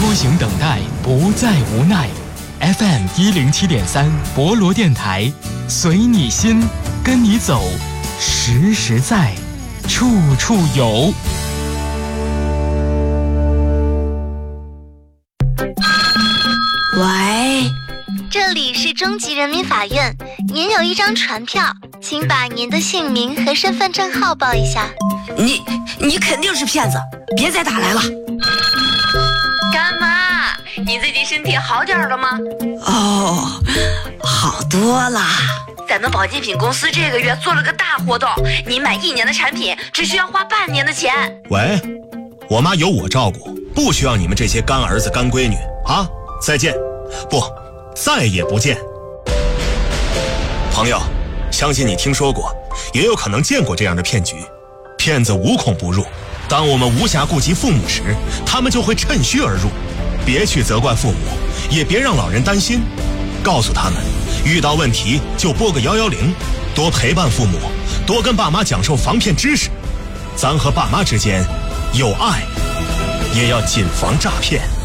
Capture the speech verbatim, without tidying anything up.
出行等待不再无奈。F M 一零七点三博罗电台，随你心，跟你走，实实在，处处有。 喂， 这里是中级人民法院，您有一张传票，请把您的姓名和身份证号报一下。 你你肯定是骗子，别再打来了。 干妈，你最近身体好点了吗？ 哦，好多啦。 咱们保健品公司这个月做了个大活动，你买一年的产品只需要花半年的钱。 喂，我妈有我照顾，不需要你们这些干儿子干闺女啊！再见，不，再也不见。朋友，相信你听说过，也有可能见过这样的骗局。骗子无孔不入，当我们无暇顾及父母时，他们就会趁虚而入。别去责怪父母，也别让老人担心，告诉他们，遇到问题就拨个一一零，多陪伴父母，多跟爸妈讲授防骗知识。咱和爸妈之间有爱，也要谨防诈骗。